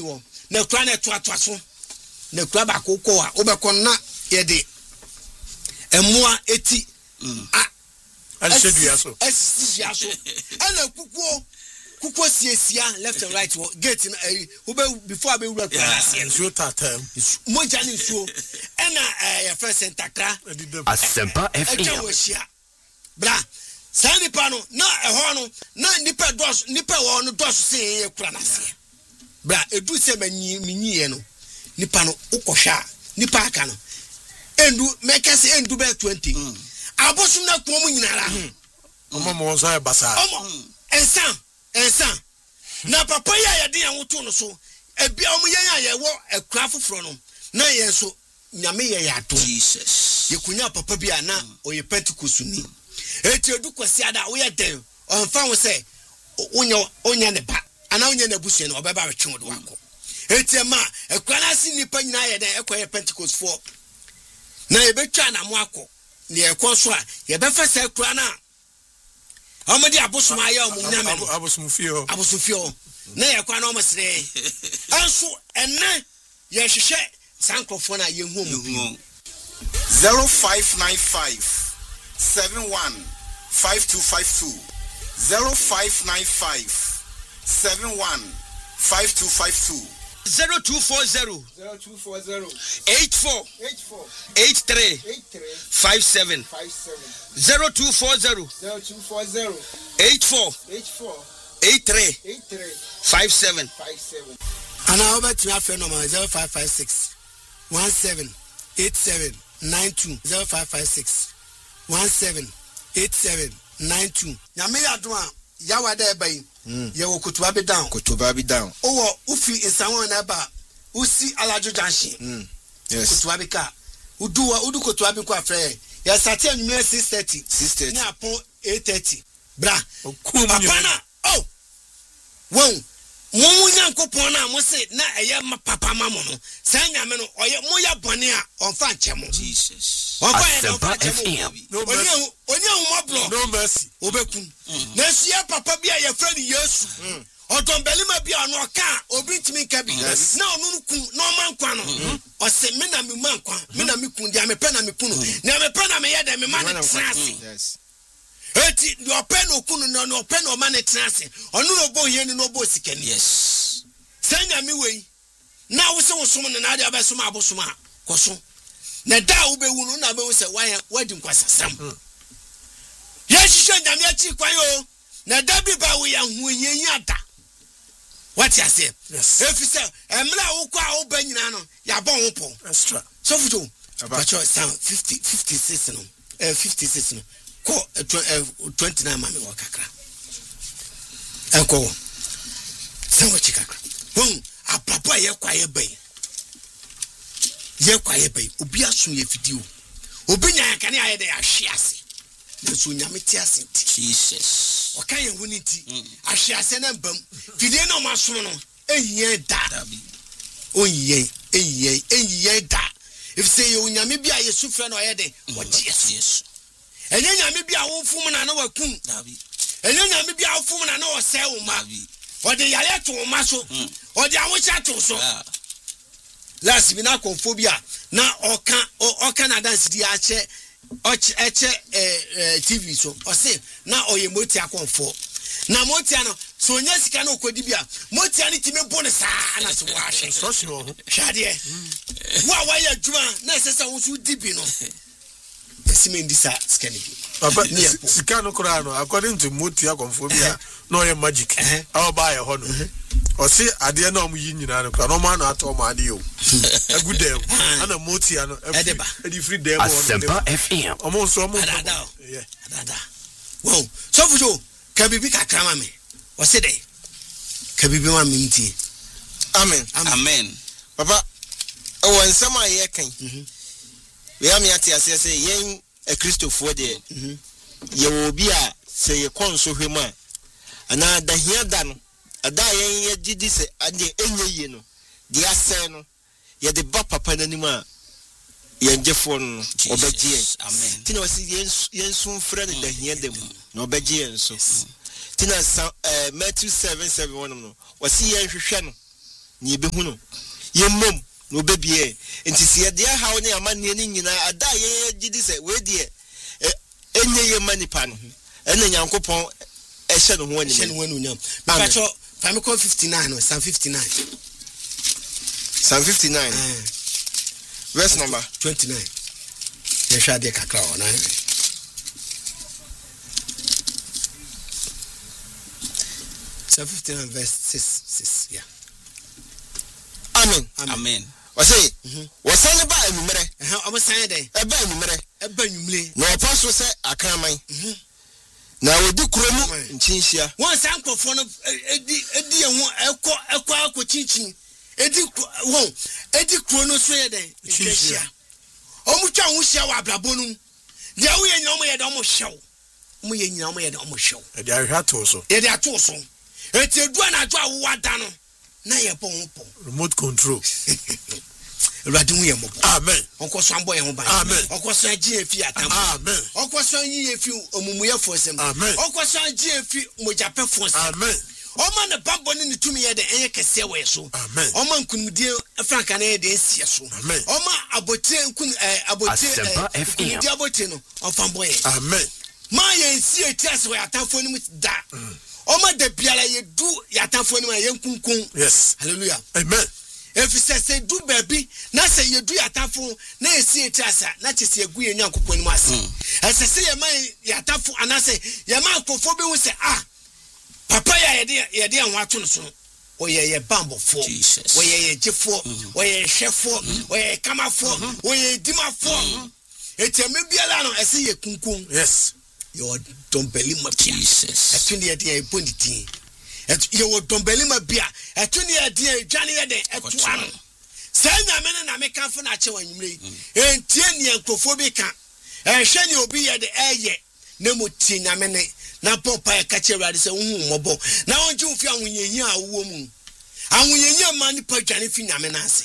wo na kura na to so na kura ba kokko a obekon na ye de emmoa eti Ashedua so ana kukuo siesia left and right gate na before be wura class so tatam moja ni so ana ya friend center kra Asempa FM bra sani pano na eho no na nipa wo no dos se ye kura na se bra edu se manyi ye no nipa no ukohwa nipa aka no endu make say endu be 20 abosum na ko mu nyinara omo mo so e basa ensan na papa ya yede yan woto no so ebia omo yan ayewo akura foforo no na yen so nyame ye ya to Jesus yekunya papa bia na oye Pentecost eti edu kwasi ada wo ye den onfa wo se onya ne ba ana onya na busu no obeba betwe do wako eti ma akura na si nipa nyina ye den ekoye Pentecost for na ebetwa na mo akọ ne ekọ a ye befa se akura na amadi abosoma ya omunyame abosofio na yakwa na omsere anso enne ye hwehwe sankrofo na ye hu mu 0595 71 5252 0595 71 5252 0240 84 83 57 0240 84 83 57 ana obet me afa number 0556 17 87 92 0556 17 87 92 nyame yadoma yawada ebai ye wo kutuba be down owo ufi insanwo na ba usi alajo junction yes kutuba be ka udu kutuba be ko afre ya sati anwumere 6:30 na apon 8:30 bra papa na won mo nyankopon na mo se na eye papa mamo no san nyame no oye mo ya bone a onfa nchemo Jesus onfa ya no onye no mercy obekun na sia papa bia ye friend Yesu odombelima bia no ka obi ntimi ka bi na onu kun no mankwa no o se me na me mankwa me na me kun dia me pe na me kunu na me pe na me ye de me man trance yes eti the open okunu no open o man trance onu no bo hie ni no bo sikani yes sanya mi wei na wo se wo som na de abesom abosoma koso na da wo be wu no na be wo se wadi nkwasasam ye shisho nyame achi kwan yo na da bi ba wo ya hu yenyi ada what you say yes if you say emra wo kwa wo ba nyina no ya bon wo po extra so futo about sound 56 no 56 no ko 29 mami wo kakra enko sanwo chikakra apapa ye kwa ye bai obi aso ye fidi obi nya yakane aye de ahwe ase na so nyame ti ase Jesus okan ye huniti ahwe ase na mbam fidi na o maso no ehie da onye da if say you nyame bia yesu frɛ no aye de wo Jesus enye nyame bia wo fum na na wakum enye nyame bia wo fum na na wo sɛ wo ma ode yale to ma so ode awocha to so last bi na konfobia na oka na dance di ache TV so o say na oyemoti akonfo na motia no so nya sika na okodi bia motia ni time bo ne saa na so wa hwe so sure hwade wa ya djuma na sesa wo su dibi no esime ndisa skani papa sika no kura no according to motia konfobia no ye magic aw ba ye ho no o si ade na omu yi nyina no kura no ma na ato ma ade yo agudem ana motia no edi free dem Asempa FM omo so omo ada wow so fujo kabibi kakrama me o se dey kabibi ma me nti amen papa o nsema ye kan we am yati ase yen a Christopher de ye obi a se ye konso hwema ana da hia da no ada yen ye gidi se ade enye ye no de ase no ye de ba papa nanim a yen jefo no obegye amen tina wasi yen sun frɛ de da hia dem no obegye enso tina Matthew 7:7 no wasi yen hwehwɛ no ni be hu no ye mom no be bie enti se de ha ne amanne ni nyina ada ye gidi se we de enye ye manipa no ene Nyankopon ehye no ho ani ehye no ho anyam pacho famiko 59 no Psalm 59 Psalm 59 verse number 29 ye sha de kakra ona Psalm 59 verse 6 yeah. Amen. Wase wasane ba enumere omo san dey eba enumere na apostle say akraman na odi kromu nchinhia won san nkofo no edi ehu ekọ akochinchin edi kro no so ye dey chinhia omu twa ho hia wa ablabonum dia wo ye nyina omo ye dey omo hyew omo ye nyina omo ye dey omo hyew e dey ahwato so eti edu na adwo awo wada no na ye pon remote control Radu ye mo. Amen. Onko so ambo ye ho ban. Amen. Onko so agye efi atam. Amen. Onko so yi efi omumuye fosem. Amen. Onko so agye efi mojape fosem. Amen. Oma ne bambo ne tumi ye de enye kese we so. Amen. Oma nkunumdie franka na ye de ensie so. Amen. Oma abotie nkun abotie di abotie no ofambo ye. Amen. Ma ye ensie etiase we atamfo ni mu da. Oma de biara ye du ya atamfo ni ma ye nkunkun. Yes. Hallelujah. Amen. If say do baby na say you do yatafo na esi etiasa na chese egu ye Nyankopon ni ase say ye man yatafo ana say ye man akofo bi hu say papa ya ye de anwa to no so oye bambofo oye jefo oye hwefo oye kamafo oye dimafo etiame biala no ese ye kunkun yes your dombeli ma Jesus atuni ye de bonditi you would dombeli ma bia atuni e de dwane ye de etua no sanya me na me kan fo na che wanwumre entie ne enkofo bi ka ehwe ne obi ye de eye na mo tie nyame ne na popa e ka che wrade se hu mobo na onje ofi awunyenyi a wo mu awunyenyi ma ni pa dwane fi nyame na ase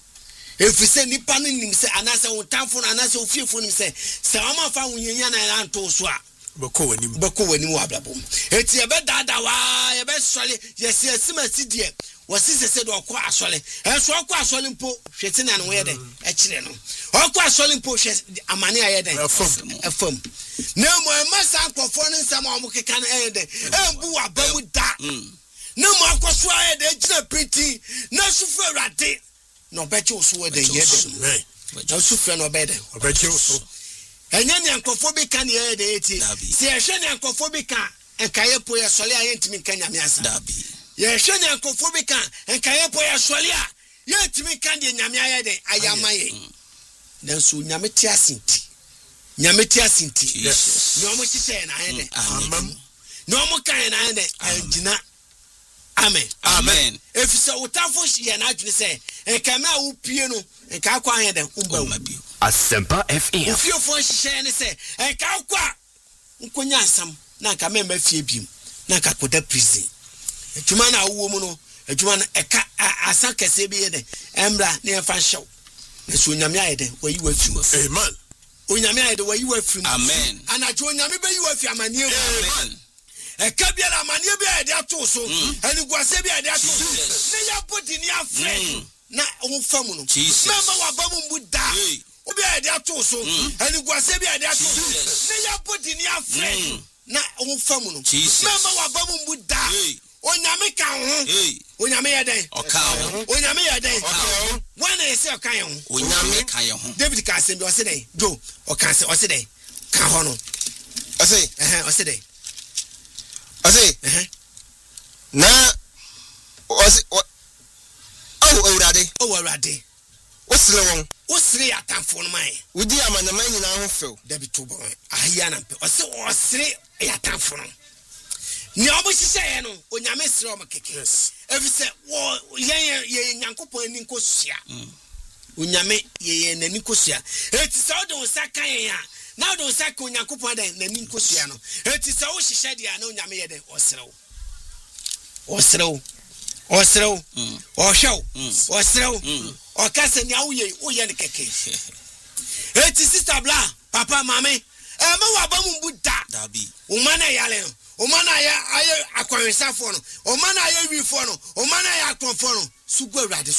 efi se nipa no nim se anase wotanfo anase ofiefo nim se ama fa awunyenyi na anto so a beko wanim wa blabom eti e be dada wa e be sole yesi esima sidie wasi sese do okwa asole enso okwa asole mpo hwete na no ye de e kire no okwa asole mpo hwe amane aye de efam na mo emasa akofo no nsam a mo keka na aye de embu wa bamu da na mo akoso aye de gina printing na sufu awrade no beche oso we de ye de na sufu no be de obeche oso enye ne ankofo bi kan ye de eti se ehwe ne ankofo bi kan enkaye po ye sole aye ntimi kan nyame asa dabi ye ehwe ne ankofo bi kan enkaye po ye sole a ye ntimi kan de nyame aye de ayama ye dan so nyame ti asinti yes no mo hye na aye de amen no mo kan na aye de angina amen efisa utafo ye na adwene se enkame a wo pie no enka akwa aye de umba Asempa FM. Ufiofo hye ne se enka akwa nkonya asam na nka memba fie biem na nka koda prison adwuma na wo mu no adwuma na eka asa kese bi ye de emra na ye fa hyew na so nyame aye de wayi wa fim amen onyame aye de wayi wa fim amen anajo onyame be yi wa fi amanie amen eka bia la amanie bia ye de ato so aniguase bia ye de ato so ne ya bodi ni afre na wo fam no memba wa bamu muda obi a de ato so aniguase bi a de ato ne ya bodi ni afre na wo fam no memba wa bamu muda onyame ka ho onyame ye den oka ho onyame ye den wana ye se oka ye ho onyame ka ye ho David ka se bi o se den do oka se o se den ka ho no o se den na o se awurade Osire atamfo no mai. Udi amanama nyina ho few. Dabi to bo. Ahia na mpe. Osire atamfo no. Ni obo hihye no, onyame sire o makeke. Yes. Efise wo ye Nyankopon ani nkosua. Onyame ye nani nkosua. Eti se o de osaka yen a, na o de osaka Nyankopon de nani nkosua no. Eti se o hihye dia na onyame ye de osirew. Ohwew. Osirew. Okase ni awuye oye ne keke eti sister bla papa mame ma wa ba mu buda dabi o mana yale no o mana ya aye akwanwesafo no o mana ya wifo no o mana ya akronfo no sugu awurade